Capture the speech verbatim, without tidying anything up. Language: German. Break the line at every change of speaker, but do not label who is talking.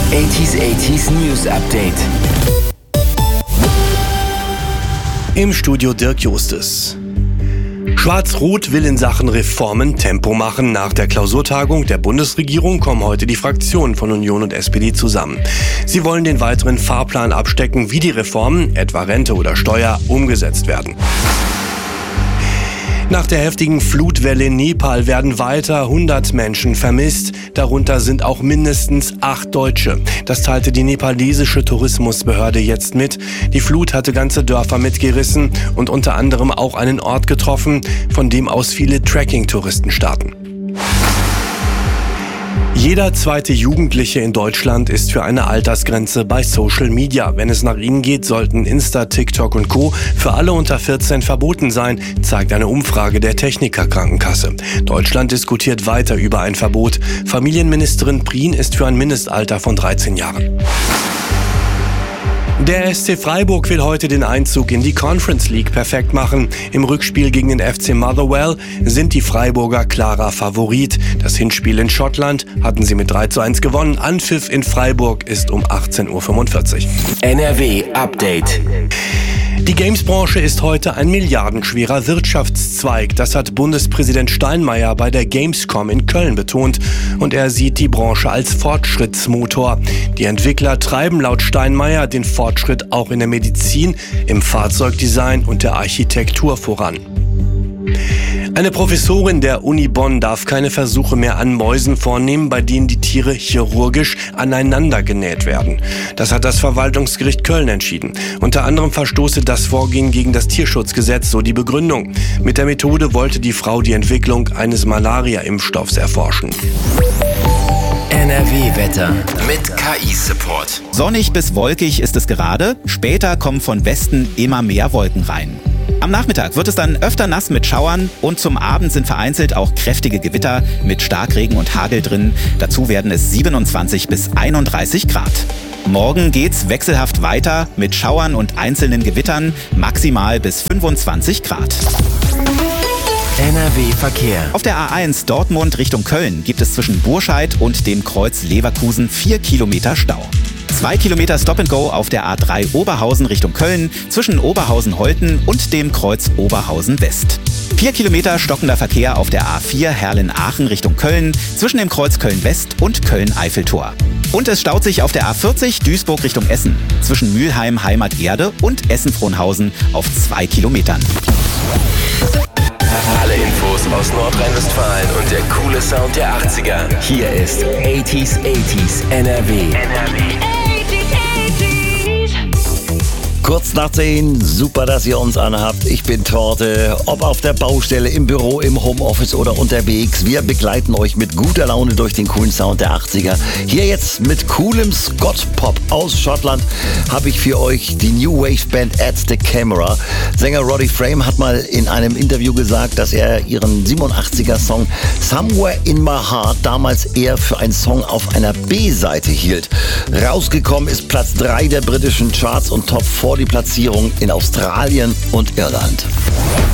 achtziger achtziger News Update.
Im Studio Dirk Justus. Schwarz-Rot will in Sachen Reformen Tempo machen. Nach der Klausurtagung der Bundesregierung kommen heute die Fraktionen von Union und S P D zusammen. Sie wollen den weiteren Fahrplan abstecken, wie die Reformen, etwa Rente oder Steuer, umgesetzt werden. Nach der heftigen Flutwelle in Nepal werden weiter hundert Menschen vermisst. Darunter sind auch mindestens acht Deutsche. Das teilte die nepalesische Tourismusbehörde jetzt mit. Die Flut hatte ganze Dörfer mitgerissen und unter anderem auch einen Ort getroffen, von dem aus viele Trekking-Touristen starten. Jeder zweite Jugendliche in Deutschland ist für eine Altersgrenze bei Social Media. Wenn es nach ihnen geht, sollten Insta, TikTok und Co. für alle unter vierzehn verboten sein, zeigt eine Umfrage der Techniker Krankenkasse. Deutschland diskutiert weiter über ein Verbot. Familienministerin Prien ist für ein Mindestalter von dreizehn Jahren. Der S C Freiburg will heute den Einzug in die Conference League perfekt machen. Im Rückspiel gegen den F C Motherwell sind die Freiburger klarer Favorit. Das Hinspiel in Schottland hatten sie mit drei zu eins gewonnen. Anpfiff in Freiburg ist um achtzehn Uhr fünfundvierzig.
N R W Update.
Die Games-Branche ist heute ein milliardenschwerer Wirtschaftszweig. Das hat Bundespräsident Steinmeier bei der Gamescom in Köln betont. Und er sieht die Branche als Fortschrittsmotor. Die Entwickler treiben laut Steinmeier den Fortschritt auch in der Medizin, im Fahrzeugdesign und der Architektur voran. Eine Professorin der Uni Bonn darf keine Versuche mehr an Mäusen vornehmen, bei denen die Tiere chirurgisch aneinander genäht werden. Das hat das Verwaltungsgericht Köln entschieden. Unter anderem verstoße das Vorgehen gegen das Tierschutzgesetz, so die Begründung. Mit der Methode wollte die Frau die Entwicklung eines Malaria-Impfstoffs erforschen.
N R W-Wetter mit K I-Support.
Sonnig bis wolkig ist es gerade. Später kommen von Westen immer mehr Wolken rein. Am Nachmittag wird es dann öfter nass mit Schauern und zum Abend sind vereinzelt auch kräftige Gewitter mit Starkregen und Hagel drin. Dazu werden es siebenundzwanzig bis einunddreißig Grad. Morgen geht's wechselhaft weiter mit Schauern und einzelnen Gewittern, maximal bis fünfundzwanzig Grad.
N R W-Verkehr.
Auf der A eins Dortmund Richtung Köln gibt es zwischen Burscheid und dem Kreuz Leverkusen vier Kilometer Stau. Zwei Kilometer Stop-and-Go auf der A drei Oberhausen Richtung Köln zwischen Oberhausen-Holten und dem Kreuz Oberhausen-West. Vier Kilometer stockender Verkehr auf der A vier Herrlen-Aachen Richtung Köln zwischen dem Kreuz Köln-West und Köln-Eiffeltor. Und es staut sich auf der A vierzig Duisburg Richtung Essen zwischen Mülheim Heimat-Erde und Essen-Frohnhausen auf zwei Kilometern.
Alle Infos aus Nordrhein-Westfalen und der coole Sound der achtziger. Hier ist achtziger achtziger N R W. N R W.
Kurz nach zehn, super, dass ihr uns anhabt. Ich bin Torte, ob auf der Baustelle, im Büro, im Homeoffice oder unterwegs. Wir begleiten euch mit guter Laune durch den coolen Sound der achtziger. Hier jetzt mit coolem Scott-Pop aus Schottland habe ich für euch die New Wave Band At The Camera. Sänger Roddy Frame hat mal in einem Interview gesagt, dass er ihren siebenundachtziger Song Somewhere In My Heart damals eher für einen Song auf einer B-Seite hielt. Rausgekommen ist Platz drei der britischen Charts und Top vier die Platzierung in Australien und Irland.